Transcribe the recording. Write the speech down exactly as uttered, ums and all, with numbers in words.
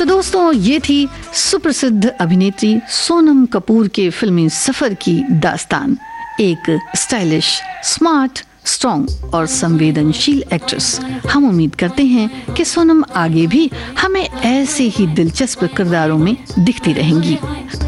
तो दोस्तों, ये थी सुप्रसिद्ध अभिनेत्री सोनम कपूर के फिल्मी सफर की दास्तान। एक स्टाइलिश, स्मार्ट, स्ट्रॉन्ग और संवेदनशील एक्ट्रेस। हम उम्मीद करते हैं कि सोनम आगे भी हमें ऐसे ही दिलचस्प किरदारों में दिखती रहेंगी।